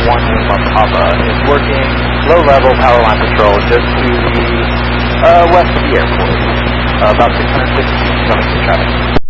1 Lima Papa is working low-level power line patrol just to the west of the airport, about 650 feet coming to traffic.